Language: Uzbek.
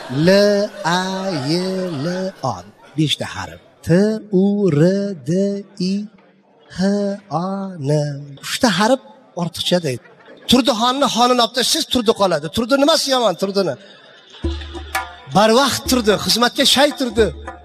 L A Y L O 5 ta harf. T U R D I H O N 3 ta harf ortiqcha deydi. Turdixonni xonini olib tashlasangiz turdi qoladi. Turdi nimasi yomon turdini? Barvaqt turdi, xizmatga shay turdi.